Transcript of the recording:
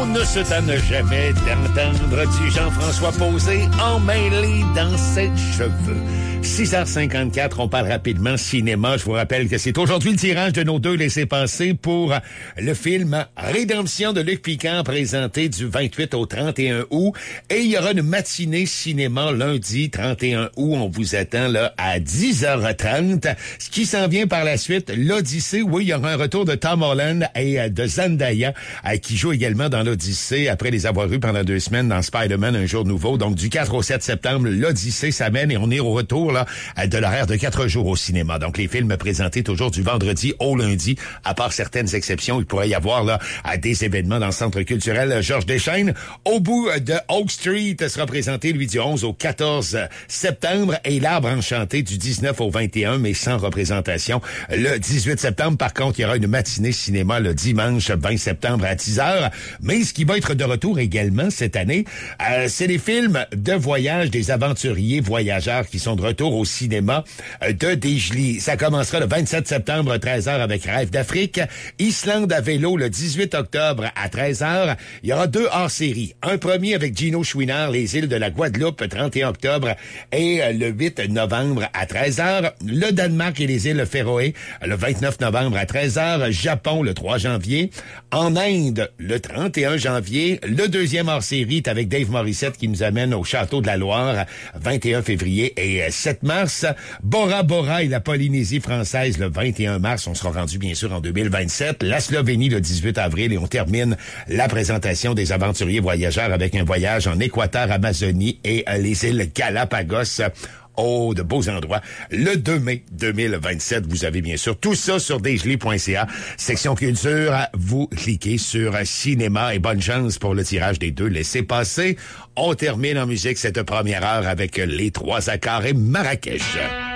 On ne se tanne jamais d'entendre du Jean-François Posé emmêlé dans ses cheveux. 6h54, on parle rapidement cinéma. Je vous rappelle que c'est aujourd'hui le tirage de nos deux laissez-passer pour le film Rédemption de Luc Picard, présenté du 28 au 31 août. Et il y aura une matinée cinéma lundi 31 août. On vous attend là à 10h30. Ce qui s'en vient par la suite, l'Odyssée. Oui, il y aura un retour de Tom Holland et de Zendaya, qui joue également dans l'Odyssée après les avoir eus pendant 2 semaines dans Spider-Man Un jour nouveau. Donc, du 4 au 7 septembre, l'Odyssée s'amène et on est au retour là de l'horaire de 4 jours au cinéma. Donc, les films présentés toujours du vendredi au lundi, à part certaines exceptions. Il pourrait y avoir là des événements dans le Centre culturel Georges Deschênes. Au bout de Oak Street sera présenté, lui, du 11 au 14 septembre et L'Arbre enchanté du 19 au 21, mais sans représentation. Le 18 septembre, par contre, il y aura une matinée cinéma le dimanche 20 septembre à 10h. Mais ce qui va être de retour également cette année, c'est les films de voyage des aventuriers voyageurs qui sont de retour au cinéma de Desjely. Ça commencera le 27 septembre à 13h avec Rêve d'Afrique. Islande à vélo le 18 octobre à 13h. Il y aura 2 hors-série. Un premier avec Gino Chouinard, Les îles de la Guadeloupe, 31 octobre et le 8 novembre à 13h. Le Danemark et les îles Féroé, le 29 novembre à 13h. Japon, le 3 janvier. En Inde, le 31 janvier. Le deuxième hors-série est avec Dave Morissette qui nous amène au Château de la Loire, 21 février et 7 mars. Bora Bora et la Polynésie française le 21 mars. On sera rendu bien sûr en 2027. La Slovénie le 18 avril et on termine la présentation des aventuriers voyageurs avec un voyage en Équateur, Amazonie et les îles Galapagos. Oh, de beaux endroits. Le 2 mai 2027, vous avez bien sûr tout ça sur desjely.ca. Section culture, vous cliquez sur cinéma et bonne chance pour le tirage des 2 laissez-passer. On termine en musique cette première heure avec les 3 accords et Marrakech.